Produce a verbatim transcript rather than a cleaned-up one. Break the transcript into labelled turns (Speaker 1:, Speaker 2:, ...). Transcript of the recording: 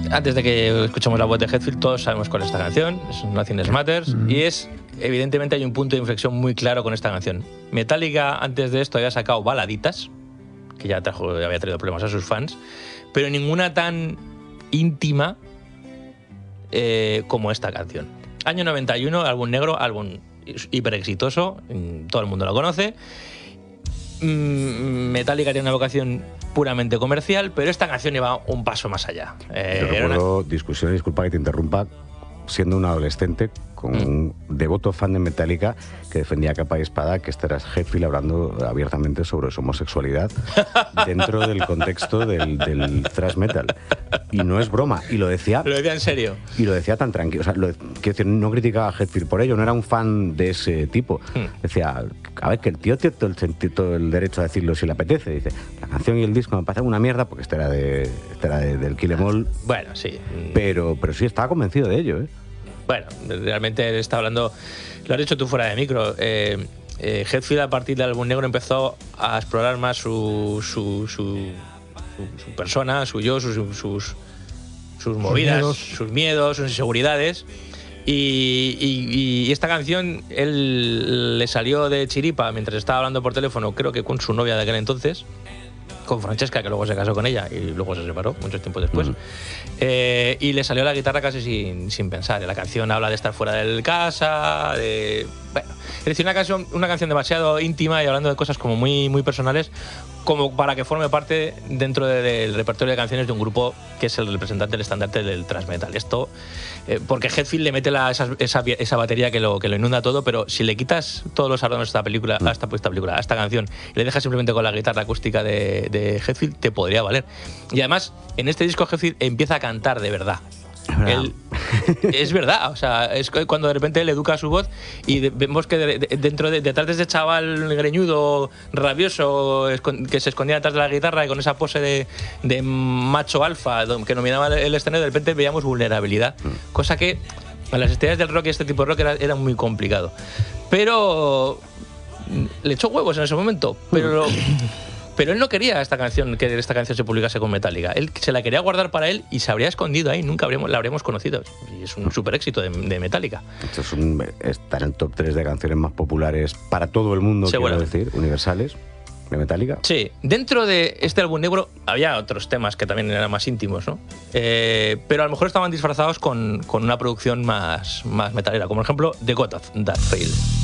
Speaker 1: antes de que escuchemos la voz de Hetfield, todos sabemos cuál es esta canción, es Nothing Matters, mm. y es, evidentemente hay un punto de inflexión muy claro con esta canción. Metallica antes de esto había sacado baladitas, que ya trajo, había traído problemas a sus fans, pero ninguna tan íntima eh, como esta canción. Año noventa y uno, álbum negro, álbum hiper exitoso, todo el mundo lo conoce. Metallica tiene una vocación puramente comercial, pero esta canción iba un paso más allá.
Speaker 2: Eh, Yo recuerdo una... discusión, disculpa que te interrumpa, siendo un adolescente con mm. un devoto fan de Metallica que defendía capa y espada que este era Hetfield hablando abiertamente sobre su homosexualidad dentro del contexto del, del thrash metal. Y no es broma, y lo decía...
Speaker 1: Lo decía en serio.
Speaker 2: Y lo decía tan tranquilo. O sea, lo, quiero decir, no criticaba a Hetfield por ello, no era un fan de ese tipo. Mm. Decía, a ver, que el tío tiene todo el, sentido, todo el derecho a decirlo si le apetece. Dice, la canción y el disco me parecen una mierda, porque este era, de, este era de, del Kill 'Em All.
Speaker 1: Bueno, sí.
Speaker 2: Pero, pero sí, estaba convencido de ello, ¿eh?
Speaker 1: Bueno, realmente él está hablando, lo has dicho tú fuera de micro, eh, eh, Hetfield a partir del álbum negro empezó a explorar más su, su, su, su, su persona, su yo, sus, sus, sus movidas, sus miedos, sus, miedos, sus inseguridades, y, y, y esta canción él le salió de chiripa mientras estaba hablando por teléfono, creo que con su novia de aquel entonces, con Francesca, que luego se casó con ella y luego se separó mucho tiempo después. Uh-huh. eh, y le salió la guitarra casi sin, sin pensar. La canción habla de estar fuera de casa, de... Bueno, es decir, una canción, una canción demasiado íntima y hablando de cosas como muy, muy personales, como para que forme parte dentro de, del repertorio de canciones de un grupo que es el representante del estandarte del thrash metal. Esto, eh, porque Hetfield le mete la, esa, esa, esa batería que lo, que lo inunda todo, pero si le quitas todos los adornos a esta película, a esta, esta película, a esta canción, y le dejas simplemente con la guitarra acústica de, de Hetfield, te podría valer. Y además, en este disco Hetfield empieza a cantar de verdad. Él, es verdad, o sea, es cuando de repente él educa su voz y de, vemos que de, de, dentro de, detrás de ese chaval greñudo, rabioso, que se escondía detrás de la guitarra y con esa pose de, de macho alfa que dominaba el escenario, de repente veíamos vulnerabilidad, mm. cosa que a las estrellas del rock y este tipo de rock era, era muy complicado. Pero le echó huevos en ese momento, pero lo, Pero él no quería esta canción, que esta canción se publicase con Metallica. Él se la quería guardar para él y se habría escondido ahí, nunca habríamos, la habríamos conocido. Y es un súper éxito de, de Metallica.
Speaker 2: Esto es un, está en el top tres de canciones más populares para todo el mundo, quiero decir, universales, de Metallica.
Speaker 1: Sí, dentro de este álbum negro había otros temas que también eran más íntimos, ¿no? Eh, pero a lo mejor estaban disfrazados con, con una producción más, más metalera, como por ejemplo The God That Failed.